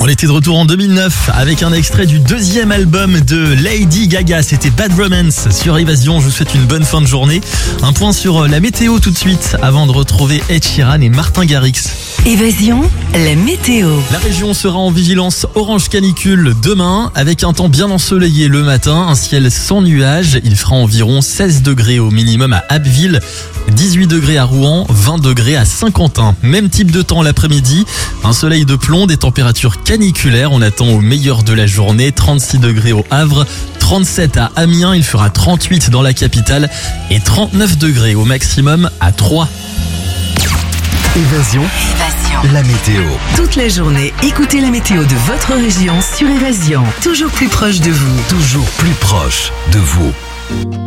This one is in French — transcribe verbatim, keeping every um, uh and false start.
On était de retour en deux mille neuf avec un extrait du deuxième album de Lady Gaga. C'était Bad Romance sur Évasion. Je vous souhaite une bonne fin de journée. Un point sur la météo tout de suite avant de retrouver Ed Sheeran et Martin Garrix. Évasion, la météo. La région sera en vigilance orange canicule demain avec un temps bien ensoleillé le matin, un ciel sans nuages. Il fera environ seize degrés au minimum à Abbeville, dix-huit degrés à Rouen, vingt degrés à Saint-Quentin. Même type de temps l'après-midi, un soleil de plomb, des températures caniculaires. On attend au meilleur de la journée, trente-six degrés au Havre, trente-sept à Amiens, il fera trente-huit dans la capitale et trente-neuf degrés au maximum à Troyes. Évasion, Évasion. la météo. Toute la journée, écoutez la météo de votre région sur Évasion. Toujours plus proche de vous. Toujours plus proche de vous.